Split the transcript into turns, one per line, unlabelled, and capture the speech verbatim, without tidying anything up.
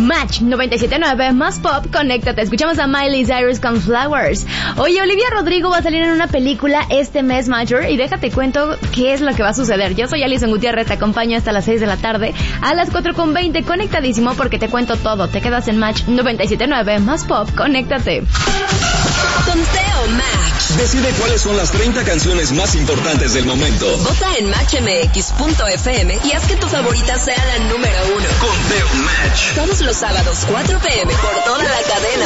Match noventa y siete punto nueve más pop, conéctate. Escuchamos a Miley Cyrus con Flowers. Oye, Olivia Rodrigo va a salir en una película este mes, Major, y déjate cuento qué es lo que va a suceder. Yo soy Alison Gutiérrez, te acompaño hasta las seis de la tarde. A las cuatro con veinte, conectadísimo porque te cuento todo. Te quedas en Match noventa y siete punto nueve más pop, conéctate.
Conteo Match.
Decide cuáles son las treinta canciones más importantes del momento.
Vota en match m x punto f m y haz que tu favorita sea la número uno.
Conteo Match.
Todos los sábados, cuatro p m por toda la cadena.